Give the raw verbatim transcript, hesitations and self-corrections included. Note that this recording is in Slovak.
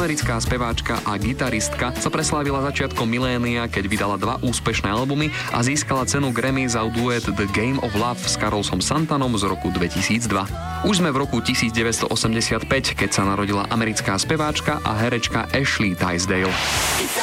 Americká speváčka a gitaristka sa preslávila začiatkom milénia, keď vydala dva úspešné albumy a získala cenu Grammy za duet The Game of Love s Carlosom Santanom z roku dvetisícdva. Už sme v roku devätnásťstoosemdesiatpäť, keď sa narodila americká speváčka a herečka Ashley Tisdale.